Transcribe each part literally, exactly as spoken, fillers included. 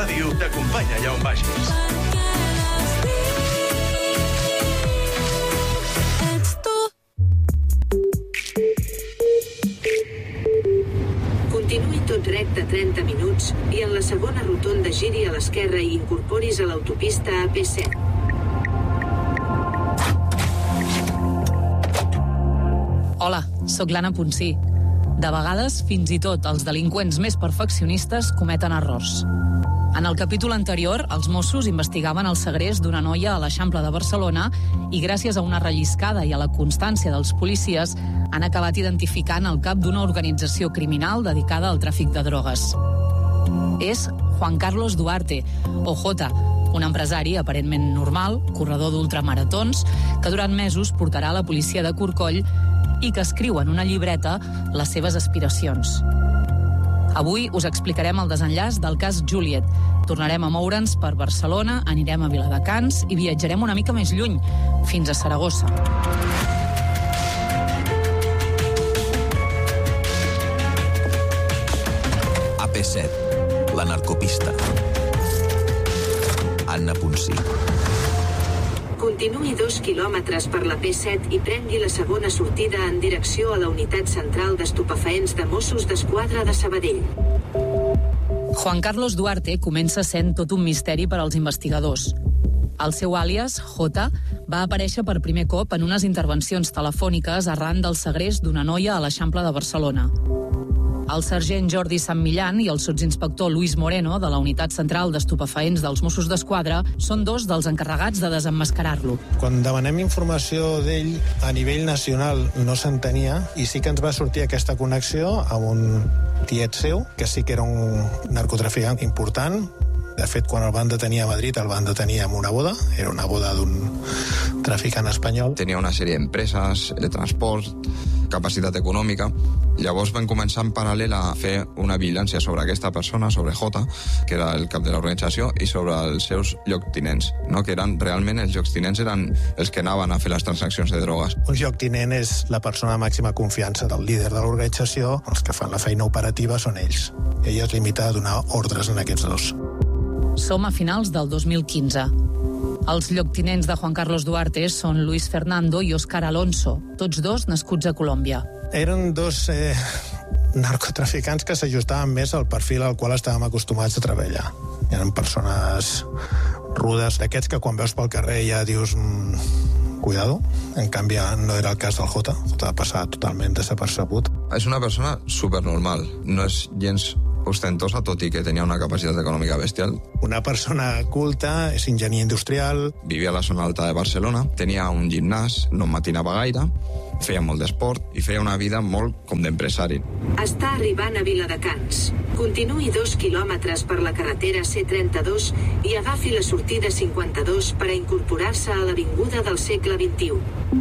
Ràdio t'acompanya allà on vagis. Continuï tot recte trenta minuts i en la segona rotonda giri a l'esquerra i incorporis a l'autopista A P set. Hola, sóc l'Anna Ponsí. De vegades, fins i tot els delinqüents més perfeccionistes cometen errors. En el capítol anterior, els Mossos investigaven el segrest d'una noia a l'Eixample de Barcelona i gràcies a una relliscada i a la constància dels policies han acabat identificant el cap d'una organització criminal dedicada al tràfic de drogues. És Juan Carlos Duarte, o Jota, un empresari aparentment normal, corredor d'ultramaratons, que durant mesos portarà a la policia de Corcoll i que escriu en una llibreta les seves aspiracions. Avui us explicarem el desenllaç del cas Juliet. Tornarem a moure'ns per Barcelona, anirem a Viladecans i viatjarem una mica més lluny, fins a Saragossa. A P set, la narcopista. Anna Ponsí. Continuï dos quilòmetres per la P set i prengui la segona sortida en direcció a la Unitat Central d'Estupefaents de Mossos d'Esquadra de Sabadell. Juan Carlos Duarte comença sent tot un misteri per als investigadors. El seu àlies, Jota, va aparèixer per primer cop en unes intervencions telefòniques arran del segrest d'una noia a l'Eixample de Barcelona. El sergent Jordi Sant Millán i el sotsinspector Luis Moreno, de la Unitat Central d'Estupefaents dels Mossos d'Esquadra, són dos dels encarregats de desemmascarar-lo. Quan demanem informació d'ell, a nivell nacional no s'entenia, i sí que ens va sortir aquesta connexió amb un tiet seu, que sí que era un narcotraficant important. De fet, quan el van detenir a Madrid, el van detenir en una boda. Era una boda d'un traficant espanyol. Tenia una sèrie d'empreses, de transport, capacitat econòmica. Llavors van començar en paral·lel a fer una vigilància sobre aquesta persona, sobre Jota, que era el cap de l'organització, i sobre els seus lloctinents, no? Que eren realment els lloctinents eren els que anaven a fer les transaccions de drogues. Un lloctinent és la persona de màxima confiança del líder de l'organització. Els que fan la feina operativa són ells. Ell es limita a donar ordres en aquests dos. Som a finals del dos mil quinze. Els lloctinents de Juan Carlos Duarte són Luis Fernando i Óscar Alonso, tots dos nascuts a Colòmbia. Eren dos eh, narcotraficants que s'ajustaven més al perfil al qual estàvem acostumats a treballar. Eren persones rudes, d'aquests que quan veus pel carrer ja dius mmm, cuidado. En canvi, no era el cas del Jota. Jota va passar totalment desapercebut. És una persona supernormal, no és gens ostentosa, tot i que tenia una capacitat econòmica bestial. Una persona culta, és enginyer industrial. Vivia a la zona alta de Barcelona, tenia un gimnàs, no matinava gaire, feia molt d'esport i feia una vida molt com d'empresari. Està arribant a Viladecans. Continuï dos quilòmetres per la carretera C trenta-dos i agafi la sortida cinquanta-dos per a incorporar-se a l'Avinguda del segle vint-i-u.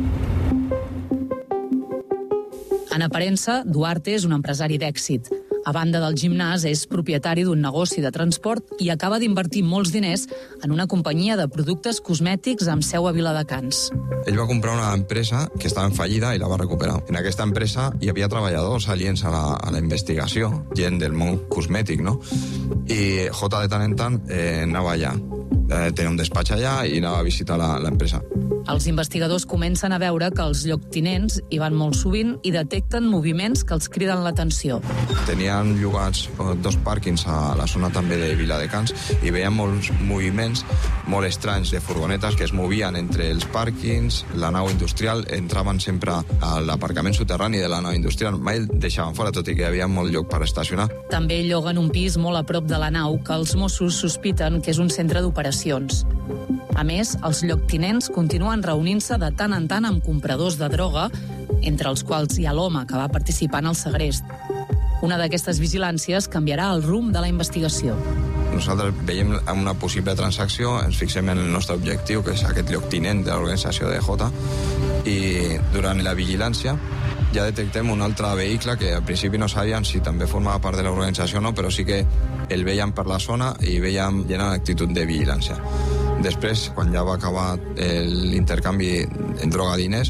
En aparença, Duarte és un empresari d'èxit. A banda del gimnàs, és propietari d'un negoci de transport i acaba d'invertir molts diners en una companyia de productes cosmètics amb seu a Viladecans. Ell va comprar una empresa que estava en fallida i la va recuperar. En aquesta empresa hi havia treballadors aliens a la, a la investigació, gent del món cosmètic, no? I Jota de tant en tant eh, anava allà. Eh, tenia un despatx allà i anava a visitar l'empresa. Els investigadors comencen a veure que els lloctinents hi van molt sovint i detecten moviments que els criden l'atenció. Tenien llogats dos pàrquings a la zona també de Viladecans i veien molts moviments molt estranys de furgonetes que es movien entre els pàrquings, la nau industrial, entraven sempre a l'aparcament soterrani de la nau industrial, mai el deixaven fora, tot i que hi havia molt lloc per estacionar. També lloguen un pis molt a prop de la nau que els Mossos sospiten que és un centre d'operacions. A més, els lloctinents continuen reunint-se de tant en tant amb compradors de droga, entre els quals hi ha l'home que va participar en el segrest. Una d'aquestes vigilàncies canviarà el rumb de la investigació. Nosaltres veiem una possible transacció, ens fixem en el nostre objectiu, que és aquest lloctinent de l'organització de Jota, i durant la vigilància ja detectem un altre vehicle que al principi no sabíem si també formava part de l'organització o no, però sí que el veiem per la zona i veiem llena d'actitud de vigilància. Després, quan ja va acabar l'intercanvi en droga-diners,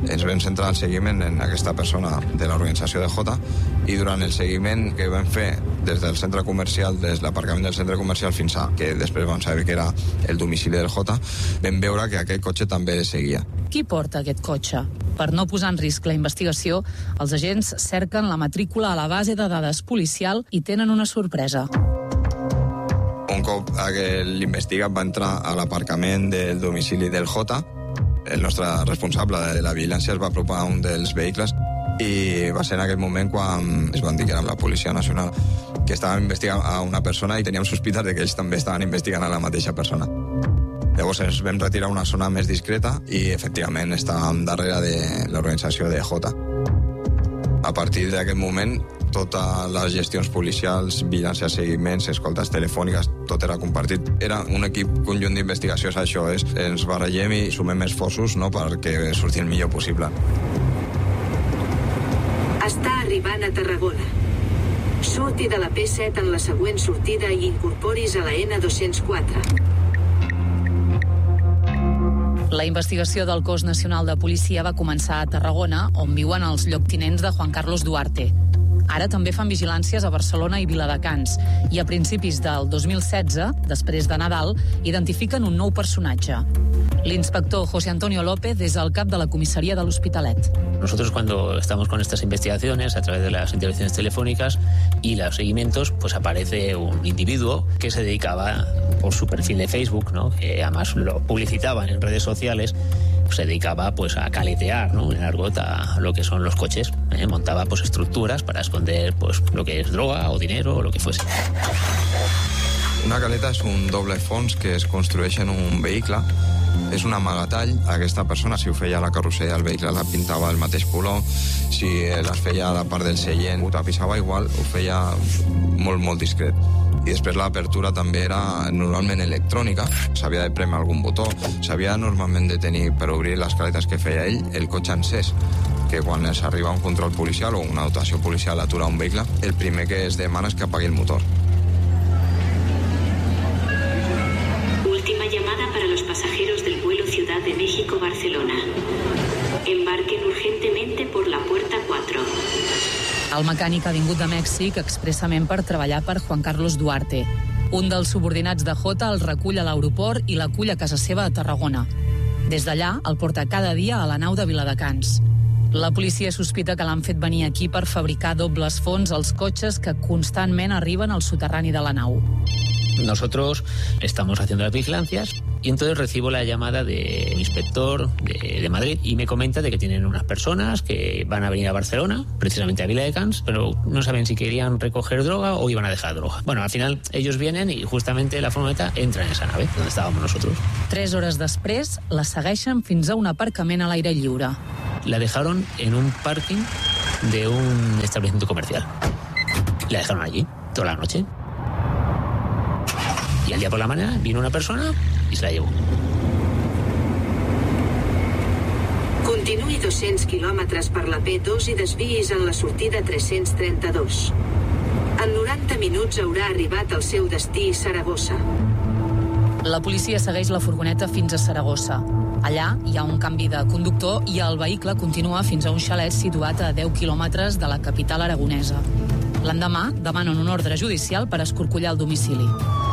ens vam centrar el seguiment en aquesta persona de l'organització de Jota, i durant el seguiment que vam fer des del centre comercial, des de l'aparcament del centre comercial fins a que després vam saber que era el domicili del Jota, vam veure que aquell cotxe també seguia. Qui porta aquest cotxe? Per no posar en risc la investigació, els agents cerquen la matrícula a la base de dades policial i tenen una sorpresa. Un cop l'investigat va entrar a l'aparcament del domicili del Jota, el nostre responsable de la vigilància es va apropar a un dels vehicles i va ser en aquell moment quan es van dir que era la Policia Nacional, que estàvem investigant a una persona i teníem sospites de que ells també estaven investigant a la mateixa persona. Llavors ens vam retirar a una zona més discreta i efectivament estàvem darrere de l'organització de Jota. A partir d'aquest moment, totes les gestions policials, vigilància, seguiments, escoltes telefòniques, tot era compartit. Era un equip conjunt d'investigació, és això, és, ens barregem i sumem esforços, no?, perquè surti el millor possible. Està arribant a Tarragona. Surti de la P set en la següent sortida i incorporis a la N dos-cents quatre. La investigació del Cos Nacional de Policia va començar a Tarragona, on viuen els lloctinents de Juan Carlos Duarte. Ara també fan vigilàncies a Barcelona i Viladecans, i a principis del dos mil setze, després de Nadal, identifiquen un nou personatge. L'inspector José Antonio López és el cap de la comissaria de l'Hospitalet. Nosotros cuando estamos con estas investigaciones a través de las intervenciones telefónicas y los seguimientos, pues aparece un individuo que se dedicaba por su perfil de Facebook, ¿no?, que además lo publicitaban en redes sociales, pues se dedicaba pues a caletear, ¿no?, en argot a lo que son los coches, ¿eh? Montaba pues estructuras para esconder pues lo que es droga o dinero o lo que fuese. Una caleta és un doble fons que es construeix en un vehicle. És un amagatall. Aquesta persona, si ho feia a la carrosseria del vehicle, la pintava el mateix color. Si les feia a la part del seient, ho tapisava igual, ho feia molt, molt discret. I després l'apertura també era normalment electrònica. S'havia de prémer algun botó. S'havia normalment de tenir, per obrir les caletes que feia ell, el cotxe encès, que quan es arriba un control policial o una dotació policial a aturar un vehicle, el primer que es demana és que apagui el motor. Última llamada para los pasajeros del vuelo Ciudad de México-Barcelona. Embarquen urgentemente por la puerta cuatro. El mecànic ha vingut de Mèxic expressament per treballar per Juan Carlos Duarte. Un dels subordinats de Jota el recull a l'aeroport i l'acull a casa seva a Tarragona. Des d'allà el porta cada dia a la nau de Viladecans. La policia sospita que l'han fet venir aquí per fabricar dobles fons als cotxes que constantment arriben al soterrani de la nau. Nosotros estamos haciendo las vigilancias y entonces recibo la llamada de un inspector de, de Madrid y me comenta de que tienen unas personas que van a venir a Barcelona, precisamente a Viladecans, pero no saben si querían recoger droga o iban a dejar droga. Bueno, al final ellos vienen y justamente la furgoneta entra en esa nave donde estábamos nosotros. Tres hores després la segueixen fins a un aparcament a l'aire lliure. La dejaron en un parking de un establecimiento comercial. La dejaron allí toda la noche. Y al día por la mañana vino una persona y se la llevó. Continuï dos-cents quilòmetres per la P dos i desviïs en la sortida tres-cents trenta-dos. En noranta minuts haurà arribat al seu destí, Saragossa. La policia segueix la furgoneta fins a Saragossa. Allà hi ha un canvi de conductor i el vehicle continua fins a un xalet situat a deu quilòmetres de la capital aragonesa. L'endemà demanen un ordre judicial per escorcollar el domicili.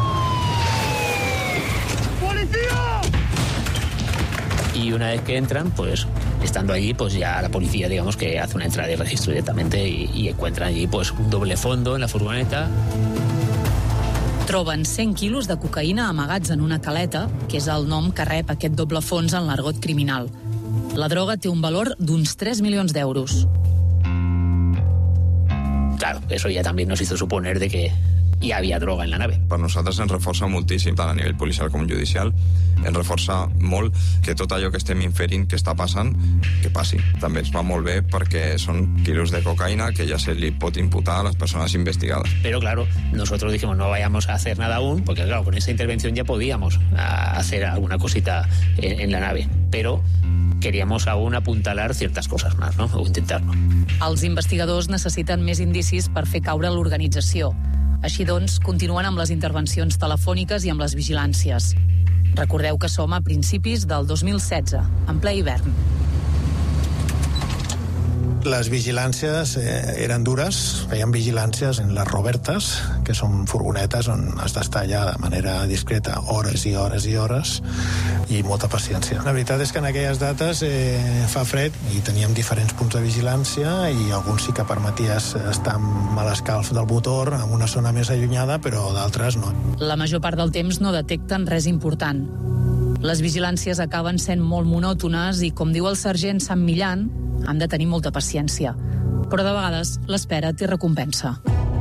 Y una vez que entran, pues estando allí, pues ya la policía, digamos, que hace una entrada y registro directamente y, y encuentran allí pues un doble fondo en la furgoneta. Troben cent quilos de cocaïna amagats en una caleta, que és el nom que rep aquest doble fons en l'argot criminal. La droga té un valor d'uns tres milions d'euros. Claro, eso ya también nos hizo suponer de que hi havia droga en la nave. Per nosaltres ens reforça moltíssim, tant a nivell policial com judicial, ens reforça molt que tot allò que estem inferint que està passant, que passi. També ens va molt bé perquè són quilos de cocaïna que ja se li pot imputar a les persones investigades. Pero claro, nosotros dijimos no vayamos a hacer nada aún, porque claro, con esa intervención ya podíamos hacer alguna cosita en, en la nave, pero queríamos aún apuntalar ciertas cosas más, ¿no? O intentar-lo. Els investigadors necessiten més indicis per fer caure l'organització. Així doncs, continuen amb les intervencions telefòniques i amb les vigilàncies. Recordeu que som a principis del dos mil setze, en ple hivern. Les vigilàncies eh, eren dures, feien vigilàncies en les Robertes, que són furgonetes on has d'estar allà de manera discreta hores i hores i hores, i molta paciència. La veritat és que en aquelles dates eh, fa fred i teníem diferents punts de vigilància i alguns sí que permeties estar amb l'escalf del motor en una zona més allunyada, però d'altres no. La major part del temps no detecten res important. Les vigilàncies acaben sent molt monòtones i, com diu el sergent Sant Millán, han de tenir molta paciència. Però de vegades l'espera té recompensa.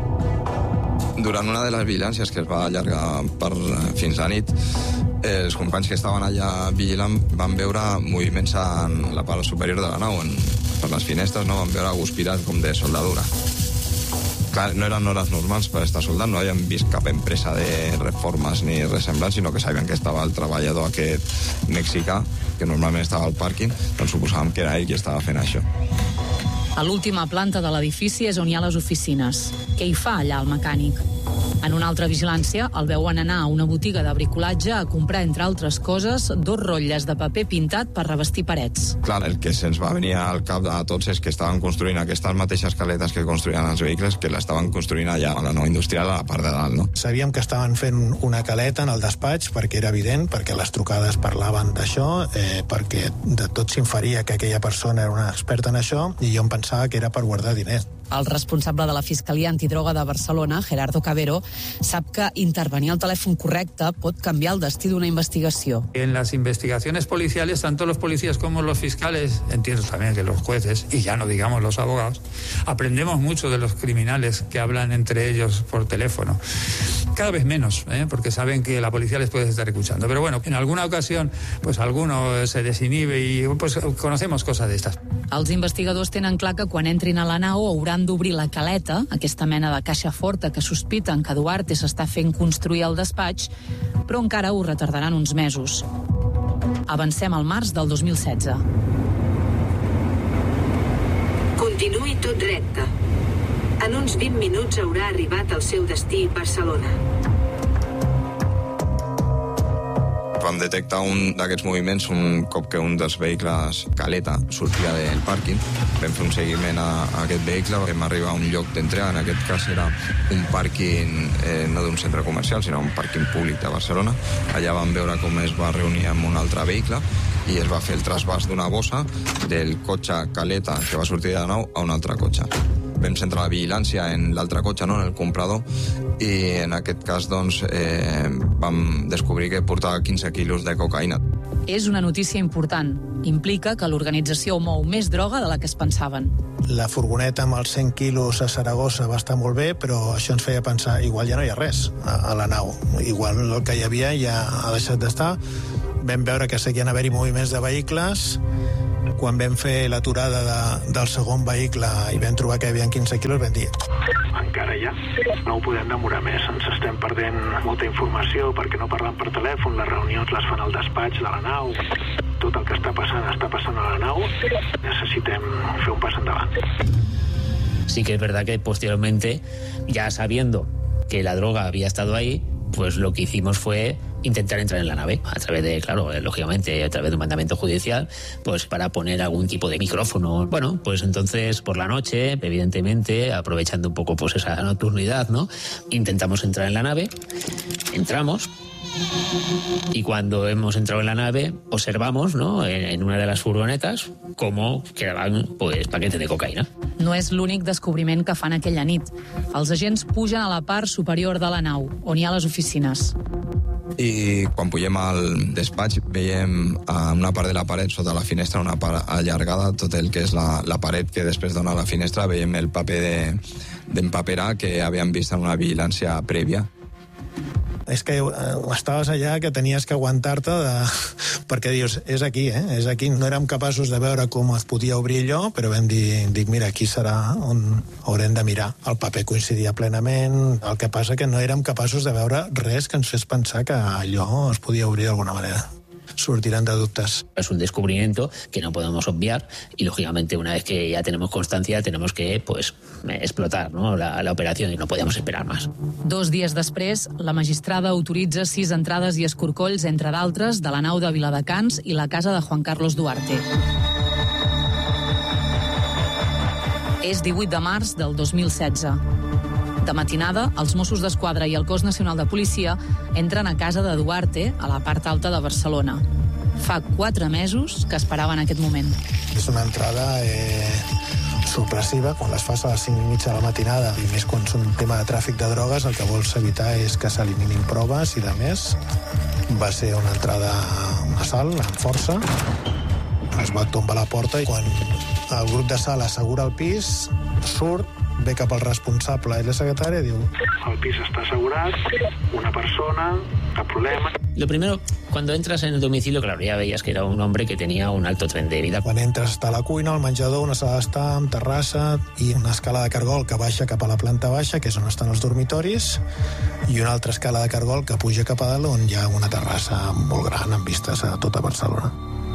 Durant una de les vigilàncies que es va allargar per, fins a nit, els companys que estaven allà vigilant van veure moviments en la part superior de la nau, en, per les finestres, no? Van veure guspires com de soldadura. Clar, no eren hores normals per estar soldant, no havien vist cap empresa de reformes ni res semblant, sinó que sabien que estava el treballador aquest mexicà, que normalment estava al pàrquing, doncs suposàvem que era ell qui estava fent això. A l'última planta de l'edifici és on hi ha les oficines. Què hi fa allà el mecànic? En una altra vigilància el veuen anar a una botiga de bricolatge a comprar, entre altres coses, dos rotlles de paper pintat per revestir parets. Clar, el que se'ns va venir al cap a tots és que estaven construint aquestes mateixes caletes que construïen els vehicles, que l'estaven construint allà a la nau industrial, a la part de dalt, no? Sabíem que estaven fent una caleta en el despatx, perquè era evident, perquè les trucades parlaven d'això, eh, perquè de tot s'inferia que aquella persona era una experta en això, i jo em pensava que era per guardar diners. El responsable de la Fiscalia Antidroga de Barcelona, Gerardo Cabero, sap que intervenir al telèfon correcte pot canviar el destí d'una investigació. En las investigaciones policiales, tanto los policías como los fiscales, entiendo también que los jueces, y ya no digamos los abogados, aprendemos mucho de los criminales que hablan entre ellos por teléfono. Cada vez menos, ¿eh? Porque saben que la policía les puede estar escuchando. Pero bueno, en alguna ocasión, pues alguno se desinhibe y pues conocemos cosas de estas. Els investigadors tenen clar que quan entrin a la nau hauran d'obrir la caleta, aquesta mena de caixa forta que sospiten que Duarte s'està fent construir al despatx, però encara ho retardaran uns mesos. Avancem al març del dos mil setze. Continuï tot recte. En uns vint minuts haurà arribat al seu destí, Barcelona. Vam detectar un d'aquests moviments un cop que un dels vehicles caleta sortia del pàrquing. Vam fer un seguiment a, a aquest vehicle, vam arribar a un lloc d'entrega, en aquest cas era un pàrquing eh, no d'un centre comercial, sinó un pàrquing públic de Barcelona. Allà vam veure com es va reunir amb un altre vehicle i es va fer el trasbàs d'una bossa del cotxe caleta que va sortir de la nau a un altre cotxe. Vam centrar la vigilància en l'altre cotxe, no, en el comprador, i en aquest cas doncs, eh, vam descobrir que portava quinze quilos de cocaïna. És una notícia important. Implica que l'organització mou més droga de la que es pensaven. La furgoneta amb els cent quilos a Saragossa va estar molt bé, però això ens feia pensar, igual ja no hi ha res a, a la nau. Igual el que hi havia ja ha deixat d'estar. Vam veure que seguien haver-hi moviments de vehicles. Quan vam fer l'aturada de, del segon vehicle i vam trobar que hi havia quinze quilos, vam dir... Encara ja no ho podem demorar més. Ens estem perdent molta informació perquè no parlen per telèfon, les reunions les fan al despatx de la nau. Tot el que està passant està passant a la nau. Necessitem fer un pas endavant. Sí que es verdad que posteriormente, ya sabiendo que la droga había estado ahí, pues lo que hicimos fue intentar entrar en la nave a través de, claro, lógicamente a través de un mandamiento judicial, pues para poner algún tipo de micrófono. Bueno, pues entonces por la noche, evidentemente, aprovechando un poco pues esa nocturnidad, ¿no? Intentamos entrar en la nave, entramos, y cuando hemos entrado en la nave observamos, ¿no?, en, en una de las furgonetas cómo quedaban pues paquetes de cocaïna. No és l'únic descobriment que fan aquella nit. Els agents pugen a la part superior de la nau, on hi ha les oficines. I quan pugem al despatx veiem a una part de la paret sota la finestra, una part allargada, tot el que és la, la paret que després dona a la finestra, veiem el paper de, d'empaperar que havíem vist en una vigilància prèvia. És que estaves allà que tenies que aguantar-te de... perquè dius, és aquí, eh? És aquí. No érem capaços de veure com es podia obrir allò, però vam dir, dic, mira, aquí serà on haurem de mirar. El paper coincidia plenament, el que passa que no érem capaços de veure res que ens fes pensar que allò es podia obrir d'alguna manera. Sortirán de dubtes. Es un descubrimiento que no podemos obviar y, lógicamente, una vez que ya tenemos constancia, tenemos que pues explotar, ¿no?, la, la operación, y no podíamos esperar más. Dos dies després, la magistrada autoritza sis entrades i escorcolls, entre d'altres, de la nau de Viladecans i la casa de Juan Carlos Duarte. És divuit de març del dos mil setze. De matinada, els Mossos d'Esquadra i el Cos Nacional de Policia entren a casa de Duarte, a la part alta de Barcelona. Fa quatre mesos que esperaven aquest moment. És una entrada eh, sorpressiva, quan les fas a les cinc i mitja de la matinada, i més quan és un tema de tràfic de drogues, el que vols evitar és que s'eliminin proves i de més. Va ser una entrada, un assalt, amb força. Es va tombar la porta i quan el grup de sala assegura el pis, surt, ve cap al responsable i la secretària diu: el pis està assegurat, una persona, cap problema. Lo primero, cuando entras en el domicilio, claro, ya veías que era un hombre que tenía un alto tren de vida. Quan entres està a la cuina, al menjador, una sala d'estar amb terrassa i una escala de cargol que baixa cap a la planta baixa, que és on estan els dormitoris, i una altra escala de cargol que puja cap a dalt, on hi ha una terrassa molt gran amb vistes a tota Barcelona.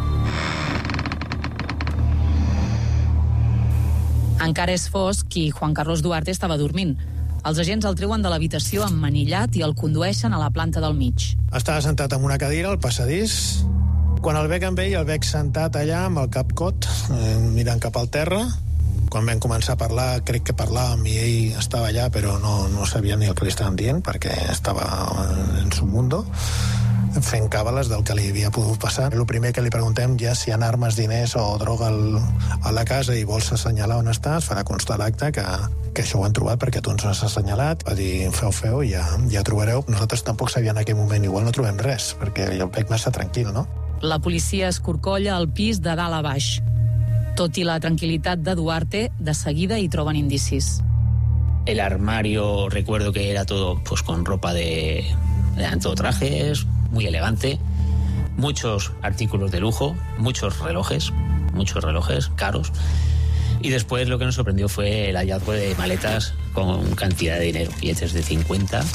Encara és fosc i Juan Carlos Duarte estava dormint. Els agents el treuen de l'habitació emmanillat i el condueixen a la planta del mig. Estava sentat en una cadira al passadís. Quan el veig amb ell, el veig sentat allà amb el cap cot, eh, mirant cap al terra. Quan vam començar a parlar, crec que parlàvem i ell estava allà, però no, no sabia ni el que li estàvem dient, perquè estava en su mundo, fent càbales del que li havia pogut passar. El primer que li preguntem ja si hi ha armes, diners o droga al, a la casa i vols assenyalar on està, es farà constar l'acte que, que això ho han trobat perquè tu ens has assenyalat. Va dir, feu, feu, ja, ja trobareu. Nosaltres tampoc sabíem en aquell moment, igual no trobem res, perquè jo el veig massa tranquil, no? La policia escorcolla el pis de dalt a baix. Tot i la tranquil·litat de Duarte, de seguida hi troben indicis. El armario, recuerdo que era todo pues con ropa de... eran todo trajes, muy elegante, muchos artículos de lujo, muchos relojes, muchos relojes caros. Y después lo que nos sorprendió fue el hallazgo de maletas con cantidad de dinero, billetes de cincuenta.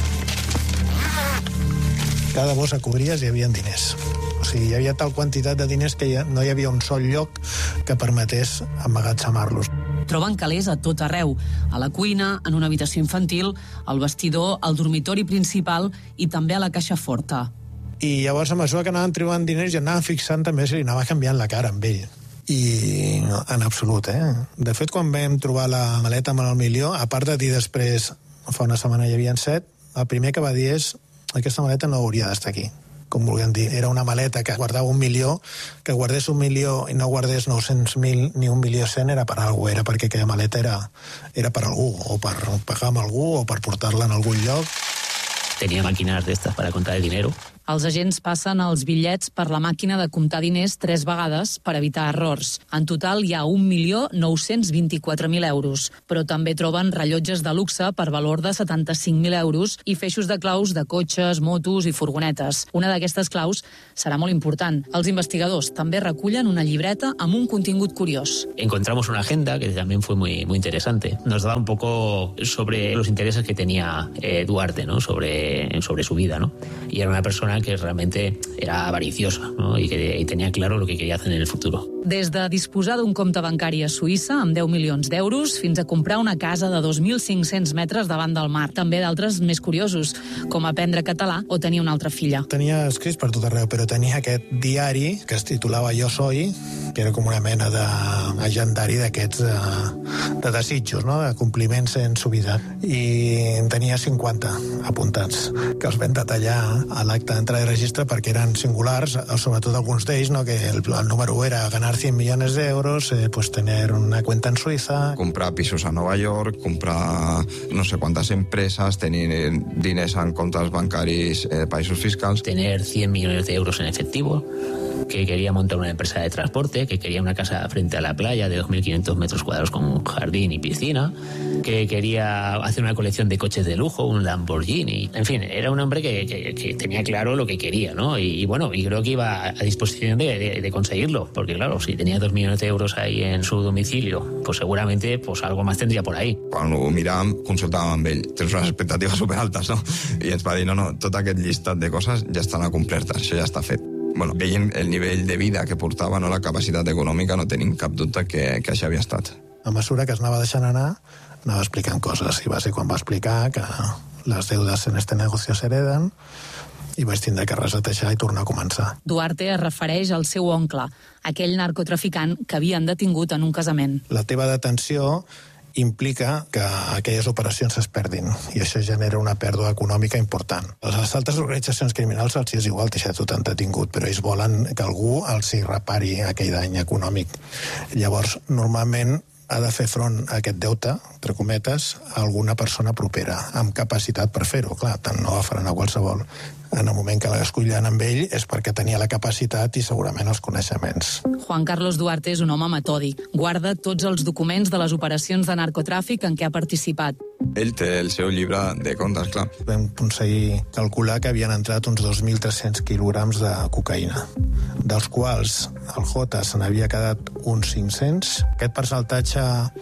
Cada bossa que obries hi havia diners. O sigui, hi havia tal quantitat de diners que ja no hi havia un sol lloc que permetés emmagatzemar-los. Troben calés a tot arreu, a la cuina, en una habitació infantil, al vestidor, al dormitori principal i també a la caixa forta. I llavors, a mesura que anaven trobant diners, ja anaven fixant també si li anava canviant la cara amb ell. I no, en absolut, eh? De fet, quan vam trobar la maleta amb el milió, a part de dir després, fa una setmana hi havia set, el primer que va dir és: aquesta maleta no hauria d'estar aquí. Com vulguem dir, era una maleta que guardava un milió, que guardés un milió i no guardés nou-cents mil ni un milió cent era per algú, era perquè aquella maleta era, era per algú, o per pagar amb algú, o per portar-la en algun lloc. Tenía máquinas de estas para contar el dinero. Els agents passen els bitllets per la màquina de comptar diners tres vegades per evitar errors. En total hi ha un milió nou-cents vint-i-quatre mil euros, però també troben rellotges de luxe per valor de setanta-cinc mil euros i feixos de claus de cotxes, motos i furgonetes. Una d'aquestes claus serà molt important. Els investigadors també recullen una llibreta amb un contingut curiós. Encontramos una agenda que también fue muy, muy interesante. Nos daba un poco sobre los intereses que tenía eh, Duarte, ¿no? sobre, sobre su vida, ¿no? Y era una persona que realmente era avariciosa, ¿no? y, que, y tenía claro lo que quería hacer en el futuro. Des de disposar d'un compte bancari a Suïssa amb deu milions d'euros fins a comprar una casa de dos mil cinc-cents metres davant del mar. També d'altres més curiosos, com aprendre català o tenir una altra filla. Tenia escrits per tot arreu, però tenia aquest diari que es titulava Jo Soy, que era com una mena d'agendari d'aquests de, de desitjos, no? De compliments en su vida. I en tenia cinquanta apuntats, que els vam detallar a l'acte d'entrada i registre perquè eren singulars, sobretot alguns d'ells, no? Que el, el número u era ganar cien millones de euros, eh, pues tener una cuenta en Suiza. Comprar pisos a Nova York, comprar no sé quantes empreses, tenir diners en comptes bancaris de eh, països fiscals. Tener cien millones de euros en efectivo, que quería montar una empresa de transporte, que quería una casa frente a la playa de dos mil quinientos metros cuadrados con un jardín y piscina, que quería hacer una colección de coches de lujo, un Lamborghini. En fin, era un hombre que, que, que tenía claro lo que quería, ¿no? Y, y bueno, y creo que iba a disposición de, de, de conseguirlo, porque claro, si tenía dos millones de euros ahí en su domicilio, pues seguramente pues algo más tendría por ahí. Quan ho miràvem, consultàvem amb ell. Tens unes expectatives superaltes, no? I ens va dir, no, no, tot aquest llistat de coses ja estan complertes, això ja està fet. Bueno, veient el nivell de vida que portava, no, la capacitat econòmica, no tenim cap dubte que, que això havia estat. A mesura que es anava deixant anar, anava explicant coses, i va ser quan va explicar que les deudes en este negocio se heredan i vaig tindre que resetejar i tornar a començar. Duarte es refereix al seu oncle, aquell narcotraficant que havien detingut en un casament. La teva detenció implica que aquelles operacions es perdin i això genera una pèrdua econòmica important. A les altres organitzacions criminals els és igual deixar tot en detingut, però ells volen que algú els hi repari aquell dany econòmic. Llavors, normalment ha de fer front a aquest deute, entre cometes, a alguna persona propera, amb capacitat per fer-ho. Clar, tant no agafaran a qualsevol. En el moment que l'escullen amb ell és perquè tenia la capacitat i segurament els coneixements. Juan Carlos Duarte és un home metòdic. Guarda tots els documents de les operacions de narcotràfic en què ha participat. Ell té el seu llibre de comptes, clar. Vam aconseguir calcular que havien entrat uns dos mil tres-cents quilograms de cocaïna, dels quals el Jota se n'havia quedat uns cinc-cents. Aquest percentatge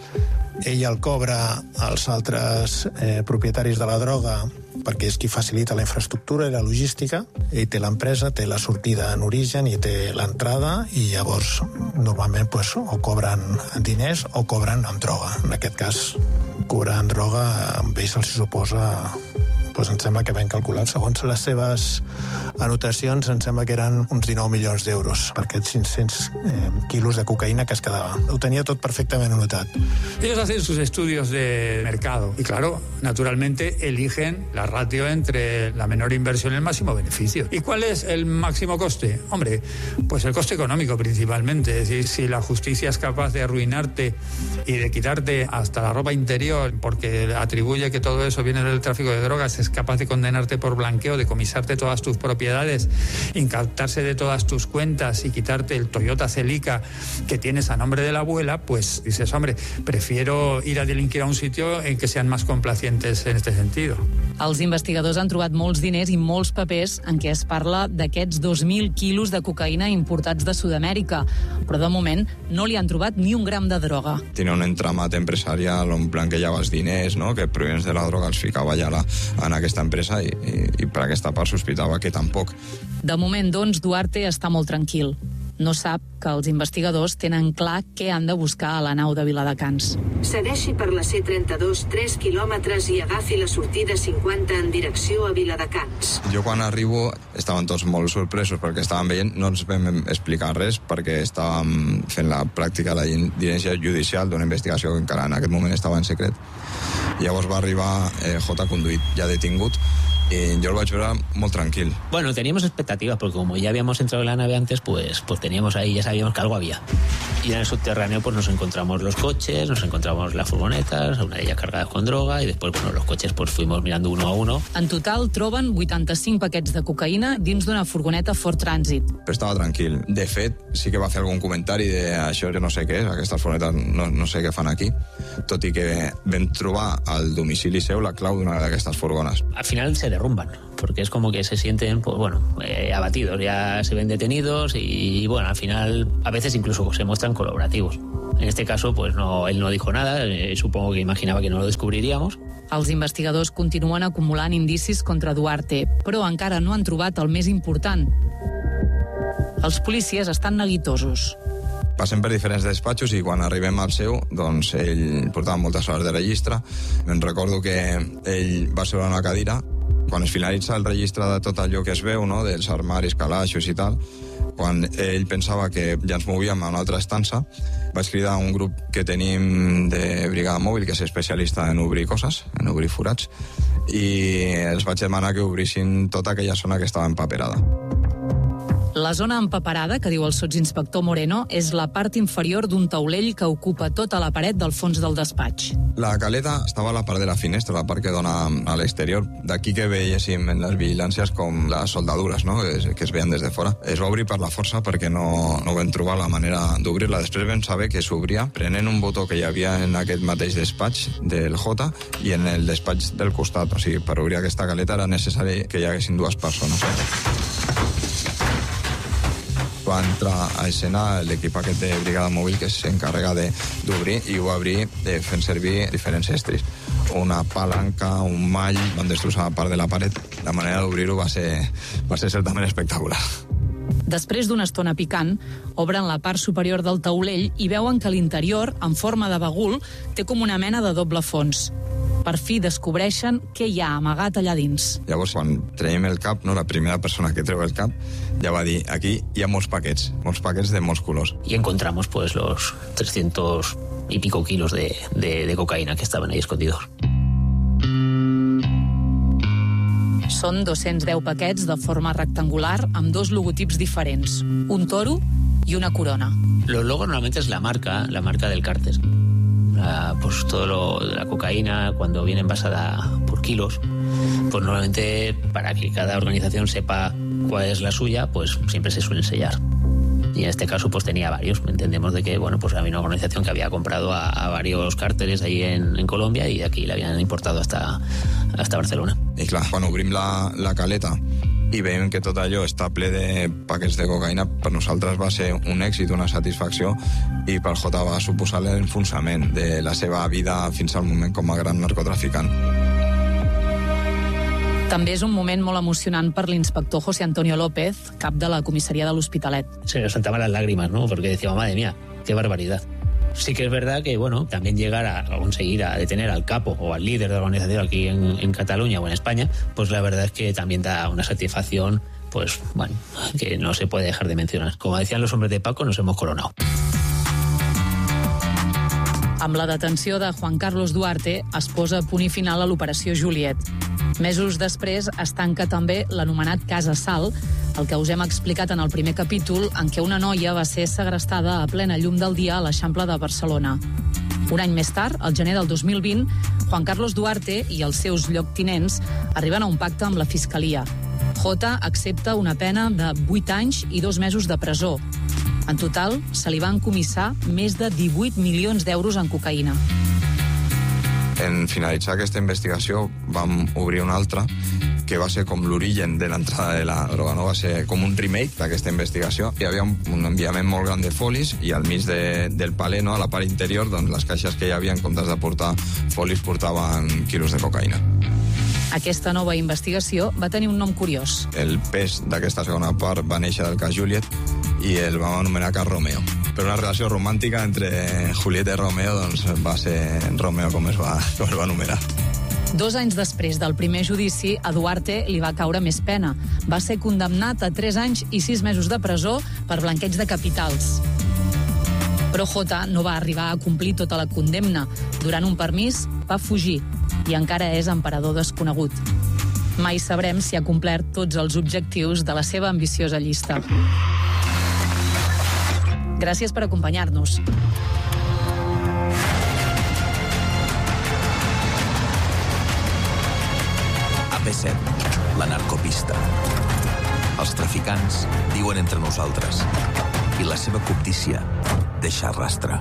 ell el cobra als altres eh, propietaris de la droga perquè és qui facilita la infraestructura i la logística. Ell té l'empresa, té la sortida en origen i té l'entrada i llavors normalment pues, o cobren diners o cobren amb droga. En aquest cas, cobrar amb droga amb ells se'ls suposa, pues, em sembla que ben calculat. Segons les seves anotacions, em sembla que eren uns dinou milions d'euros per aquests cinc-cents eh, quilos de cocaïna que es quedava. Ho tenia tot perfectament anotat. Ellos hacen sus estudios de mercado y, claro, naturalmente eligen la ratio entre la menor inversión y el máximo beneficio. ¿Y cuál es el máximo coste? Hombre, pues el coste económico principalmente. Es decir, si la justicia es capaz de arruinarte y de quitarte hasta la ropa interior porque atribuye que todo eso viene del tráfico de drogas, es capaz de condenarte por blanqueo, de comisarte todas tus propiedades, incautarse de todas tus cuentas y quitarte el Toyota Celica que tienes a nombre de la abuela, pues dices, hombre, prefiero ir a delinquir a un sitio en que sean más complacientes en este sentido. Els investigadors han trobat molts diners i molts papers en què es parla d'aquests dos mil quilos de cocaïna importats de Sud-amèrica, però de moment no li han trobat ni un gram de droga. Tiene un entramat empresarial on blanquejava els diners, no? Que provinents de la droga els ficava ja la, en aquesta empresa i, i, i per aquesta part sospitava que tampoc. De moment, doncs, Duarte està molt tranquil. No sap que els investigadors tenen clar què han de buscar a la nau de Viladecans. Segueixi per la C trenta-dos tres quilòmetres i agafi la sortida cinquanta en direcció a Viladecans. Jo quan arribo estaven tots molt sorpresos perquè estaven veient, no ens vam explicar res perquè estàvem fent la pràctica de la diligència judicial d'una investigació que encara en aquest moment estava en secret. Llavors va arribar eh, J conduït, ja detingut, y yo lo vaig veure molt tranquil. Bueno, teníamos expectativas porque como ya habíamos entrado en la nave antes, pues, pues teníamos ahí, ya sabíamos que algo había. Y en el subterráneo pues nos encontramos los coches, nos encontramos las furgonetas, una de ellas cargadas con droga, y después, bueno, los coches pues fuimos mirando uno a uno. En total troben vuitanta-cinc paquets de cocaïna dins d'una furgoneta Ford Transit. Però estava tranquil. De fet, sí que va fer algun comentari de això jo no sé què és, aquestes furgonetes no, no sé què fan aquí, tot i que vam trobar al domicili seu la clau d'una d'aquestes furgones. Al final se derrumban, porque es como que se sienten, pues bueno, eh, abatidos, ya se ven detenidos y, y bueno, al final a veces incluso se muestran colaborativos. En este caso, pues no, él no dijo nada, eh, supongo que imaginaba que no lo descubriríamos. Els investigadors continuen acumulant indicis contra Duarte, però encara no han trobat el més important. Els policies estan neguitosos. Passem per diferents despatxos i quan arribem al seu, doncs ell portava moltes hores de registre. Me'n recordo que ell va seure a una cadira. Quan es finalitza el registre de tot allò que es veu, no?, dels armaris, calaixos i tal, quan ell pensava que ja ens movíem a una altra estança, vaig cridar un grup que tenim de brigada mòbil, que és especialista en obrir coses, en obrir forats, i els vaig demanar que obrissin tota aquella zona que estava empaperada. La zona empaperada, que diu el sotsinspector Moreno, és la part inferior d'un taulell que ocupa tota la paret del fons del despatx. La caleta estava a la part de la finestra, la part que dona a l'exterior. D'aquí que veiéssim en les vigilàncies com les soldadures, no?, que, que es veien des de fora. Es va obrir per la força perquè no, no vam trobar la manera d'obrir-la. Després vam saber que s'obria prenent un botó que hi havia en aquest mateix despatx del J i en el despatx del costat. O sigui, per obrir aquesta caleta era necessari que hi haguessin dues persones. Va entrar a escena l'equip aquest de brigada mòbil que s'encarrega d'obrir i ho va obrir eh, fent servir diferents estris. Una palanca, un mall, van destrossar part de la paret. La manera d'obrir-ho va ser, va ser certament espectacular. Després d'una estona picant, obren la part superior del taulell i veuen que l'interior, en forma de bagul, té com una mena de doble fons. Per fi descobreixen què hi ha amagat allà dins. Llavors, quan traiem el cap, no, la primera persona que treu el cap ja va dir, aquí hi ha molts paquets, molts paquets de molts colors. Y encontramos pues los trescientos y pico kilos de, de, de cocaína que estaban ahí escondidos. Són dos-cents deu paquets de forma rectangular amb dos logotips diferents, un toro y una corona. Los logos normalmente es la marca, la marca del cártel. La, pues todo lo de la cocaína, cuando viene envasada por kilos, pues normalmente para que cada organización sepa cuál es la suya, pues siempre se suelen sellar. Y en este caso pues tenía varios. Entendemos de que bueno, pues había una organización que había comprado a, a varios cárteles ahí en, en Colombia y de aquí la habían importado hasta, hasta Barcelona. I clar, quan obrim la, la caleta i veiem que tot allò està ple de paquets de cocaïna, per nosaltres va ser un èxit, una satisfacció, i per Jota va suposar l'enfonsament de la seva vida fins al moment com a gran narcotraficant. També és un moment molt emocionant per l'inspector José Antonio López, cap de la comissaria de l'Hospitalet. Se nos saltaban las lágrimas, ¿no? Porque decíamos, madre mía, qué barbaridad. Sí que es verdad que, bueno, también llegar a conseguir a detener al capo o al líder de la organización aquí en, en Cataluña o en España, pues la verdad es que también da una satisfacción, pues, bueno, que no se puede dejar de mencionar. Como decían los hombres de Paco, nos hemos coronado. Amb la detenció de Juan Carlos Duarte es posa punt i final a l'operació Juliet. Mesos després es tanca també l'anomenat cas Assalt, el que us hem explicat en el primer capítol, en què una noia va ser segrestada a plena llum del dia a l'Eixample de Barcelona. Un any més tard, al gener del dos mil vint, Juan Carlos Duarte i els seus lloctinents arriben a un pacte amb la Fiscalia. Jota accepta una pena de vuit anys i dos mesos de presó. En total, se li van comissar més de divuit milions d'euros en cocaïna. En finalitzar aquesta investigació vam obrir una altra que va ser com l'origen de l'entrada de la droga, no? Va ser com un remake d'aquesta investigació. Hi havia un, un enviament molt gran de folis i al mig de, del paler, no? A la part interior, doncs les caixes que hi havia en comptes de portar folis portaven quilos de cocaïna. Aquesta nova investigació va tenir un nom curiós. El pes d'aquesta segona part va néixer del cas Juliet i el vam anomenar cas Romeo. Però una relació romàntica entre Julieta i Romeo doncs va ser Romeo com es va, com es va anomenar. Dos anys després del primer judici, a Duarte li va caure més pena. Va ser condemnat a tres anys i sis mesos de presó per blanqueig de capitals. Però Jota no va arribar a complir tota la condemna. Durant un permís va fugir i encara és emperador desconegut. Mai sabrem si ha complert tots els objectius de la seva ambiciosa llista. Gràcies per acompanyar-nos. A P set, la narcopista. Els traficants viuen entre nosaltres i la seva cobdícia deixa rastre.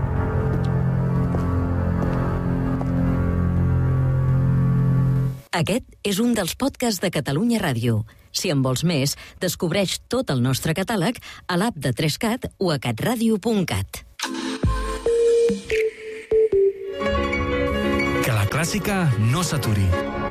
Aquest és un dels podcasts de Catalunya Ràdio. Si en vols més, descobreix tot el nostre catàleg a l'app de tres cat o a catradio punt cat. Que la clàssica no s'aturi.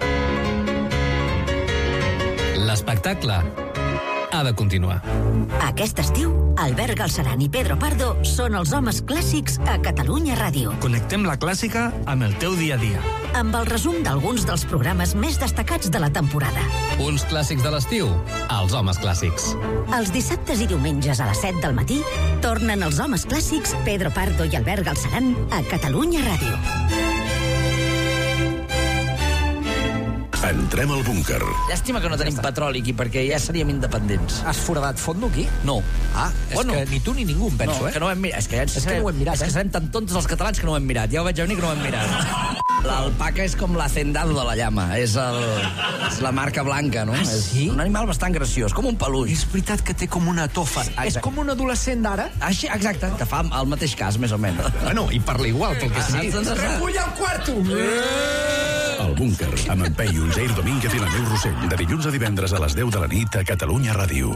L'espectacle ha de continuar. Aquest estiu, Albert Galceran i Pedro Pardo són els homes clàssics a Catalunya Ràdio. Connectem la clàssica amb el teu dia a dia. Amb el resum d'alguns dels programes més destacats de la temporada. Uns clàssics de l'estiu, els homes clàssics. Els dissabtes i diumenges a les set del matí tornen els homes clàssics Pedro Pardo i Albert Galceran a Catalunya Ràdio. Entrem al búnquer. Llàstima que no tenim petroli aquí, perquè ja seríem independents. Has foradat fondo aquí? No. Ah, és bueno, que ni tu ni ningú em penso, no, eh? que no ho hem mirat. És que ja ens és sabem, que no ho hem mirat, és eh? que serem tan tontos els catalans que no ho hem mirat. Ja ho vaig venir que no ho hem mirat. L'alpaca és com l'hacendado de la llama. És, el, és la marca blanca, no? Ah, sí? És un animal bastant graciós, com un peluix. És veritat que té com una tofa. Exacte. És com un adolescent d'ara? Així, exacte, que fa el mateix cas, més o menys. Bueno, i parla igual, pel que sigui. Recull el quarto! El búnquer, amb en Peyu, Jair Domínguez i la Neu Rossell, de dilluns a divendres a les deu de la nit a Catalunya Ràdio.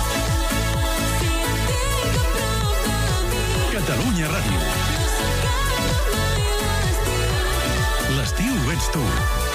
Catalunya Ràdio. L'estiu ets tu.